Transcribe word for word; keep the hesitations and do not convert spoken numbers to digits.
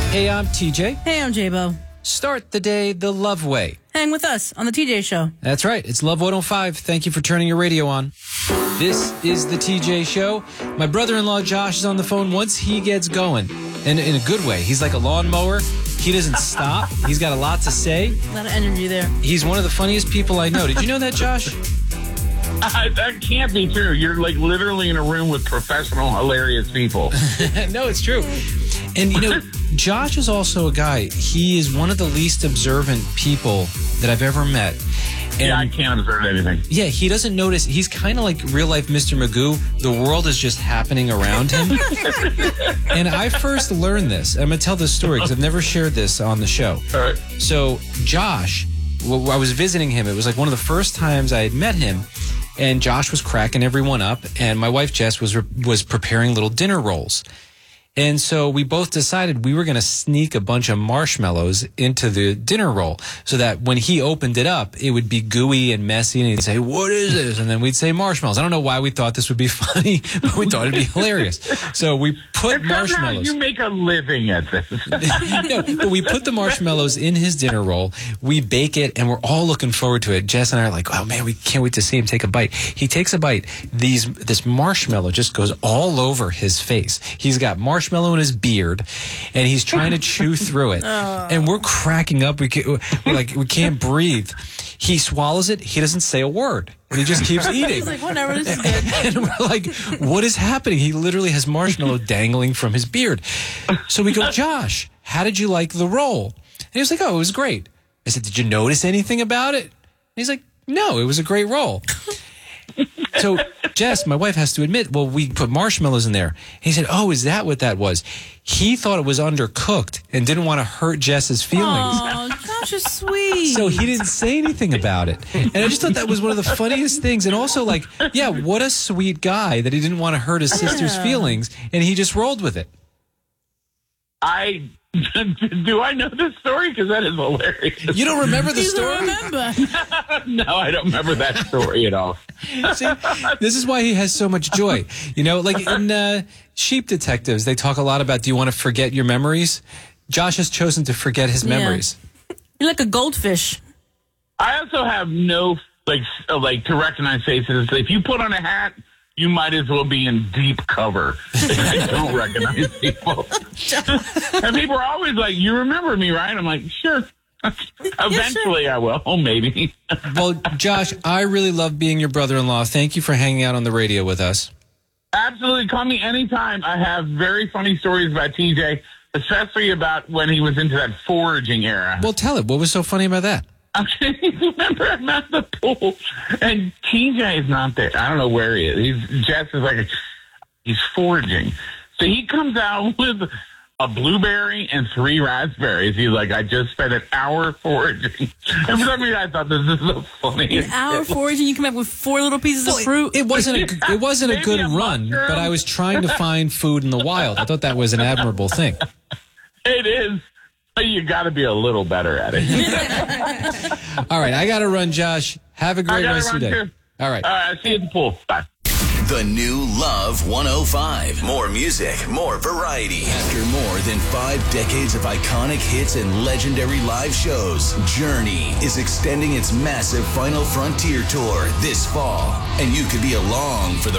Hey, I'm T J. Hey, I'm J-Bo. Start the day the love way. Hang with us on the T J Show. That's right. It's Love one oh five. Thank you for turning your radio on. This is the T J Show. My brother-in-law Josh is on the phone once he gets going. And in a good way. He's like a lawnmower. He doesn't stop. He's got a lot to say. A lot of energy there. He's one of the funniest people I know. Did you know that, Josh? Uh, that can't be true. You're like literally in a room with professional, hilarious people. No, it's true. And, you know, Josh is also a guy, he is one of the least observant people that I've ever met. And yeah, I can't observe anything. Yeah, he doesn't notice. He's kind of like real-life Mister Magoo. The world is just happening around him. And I first learned this. I'm going to tell this story because I've never shared this on the show. All right. So, Josh, well, I was visiting him. It was like one of the first times I had met him. And Josh was cracking everyone up. And my wife, Jess, was was preparing little dinner rolls. And so we both decided we were going to sneak a bunch of marshmallows into the dinner roll so that when he opened it up, it would be gooey and messy. And he'd say, "What is this?" And then we'd say marshmallows. I don't know why we thought this would be funny, but we thought it'd be hilarious. So we put And marshmallows. you make a living at this. No, but we put the marshmallows in his dinner roll. We bake it, and we're all looking forward to it. Jess and I are like, "Oh man, we can't wait to see him take a bite." He takes a bite. These this marshmallow just goes all over his face. He's got marshmallow in his beard, and he's trying to chew through it. Oh. And we're cracking up. We can't, we're like we can't breathe. He swallows it. He doesn't say a word. He just keeps eating. He's like, whatever, this is good. And we're like, what is happening? He literally has marshmallow dangling from his beard. So we go, "Josh, how did you like the roll?" And he was like, "Oh, it was great." I said, "Did you notice anything about it?" And he's like, "No, it was a great roll." So Jess, my wife, has to admit, well, we put marshmallows in there. And he said, "Oh, is that what that was?" He thought it was undercooked and didn't want to hurt Jess's feelings. Oh, Josh is sweet. So he didn't say anything about it. And I just thought that was one of the funniest things. And also, like, yeah, what a sweet guy that he didn't want to hurt his sister's Yeah. feelings, and he just rolled with it. I do I know this story? Because that is hilarious. You don't remember the You story? don't remember. No, I don't remember that story at all. See, this is why he has so much joy. You know, like in uh, Sheep Detectives, they talk a lot about, do you want to forget your memories? Josh has chosen to forget his Yeah. memories. You're like a goldfish. I also have no like uh, like to recognize faces. If you put on a hat, you might as well be in deep cover. I don't recognize people. And people are always like, "You remember me, right?" I'm like, "Sure." Eventually I will. Oh, maybe. Well, Josh, I really love being your brother-in-law. Thank you for hanging out on the radio with us. Absolutely. Call me anytime. I have very funny stories about T J, especially about when he was into that foraging era. Well, tell it. What was so funny about that? Okay, remember I'm at the pool, and T J is not there. I don't know where he is. He's Jess is like, he's foraging. So he comes out with a blueberry and three raspberries. He's like, "I just spent an hour foraging." And for some reason, I thought this is the funniest. An hour foraging, you come back with four little pieces of fruit. It wasn't a, it wasn't a Maybe good a run, mushroom. but I was trying to find food in the wild. I thought that was an admirable thing. It is. But you got to be a little better at it. All right, I got to run, Josh. Have a I great gotta rest of run your day. too. All right. All right. See you at the pool. Bye. The new Love one oh five. More music, more variety. After more than five decades of iconic hits and legendary live shows, Journey is extending its massive Final Frontier tour this fall. And you could be along for the